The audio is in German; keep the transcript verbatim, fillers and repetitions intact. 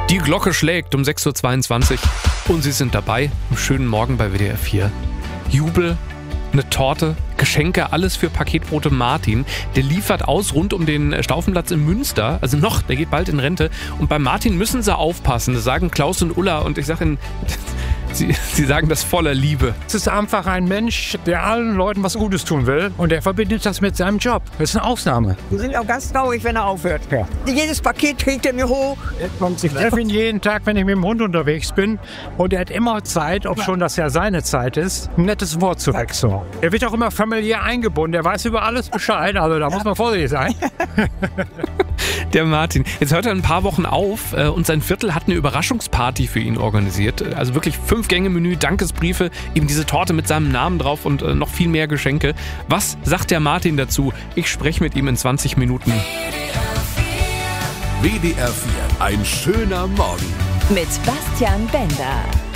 Die Glocke schlägt um sechs Uhr zweiundzwanzig und Sie sind dabei. Einen schönen Morgen bei W D R vier. Jubel, eine Torte, Geschenke, alles für Paketbote Martin. Der liefert aus rund um den Staufenplatz in Münster. Also noch, der geht bald in Rente. Und bei Martin müssen Sie aufpassen. Das sagen Klaus und Ulla. Und ich sage Ihnen, Sie, Sie sagen das voller Liebe. Es ist einfach ein Mensch, der allen Leuten was Gutes tun will. Und er verbindet das mit seinem Job. Das ist eine Ausnahme. Wir sind auch ganz traurig, wenn er aufhört. Ja. Jedes Paket trägt er mir hoch. Ich treffe ihn jeden Tag, wenn ich mit dem Hund unterwegs bin. Und er hat immer Zeit, ob schon das ja seine Zeit ist, ein nettes Wort zu wechseln. Er wird auch immer familiär eingebunden. Er weiß über alles Bescheid. Also da muss man vorsichtig sein. Der Martin. Jetzt hört er ein paar Wochen auf und sein Viertel hat eine Überraschungsparty für ihn organisiert. Also wirklich fünf Gänge Menü, Dankesbriefe, eben diese Torte mit seinem Namen drauf und noch viel mehr Geschenke. Was sagt der Martin dazu? Ich spreche mit ihm in zwanzig Minuten. W D R vier, ein schöner Morgen. Mit Bastian Bender.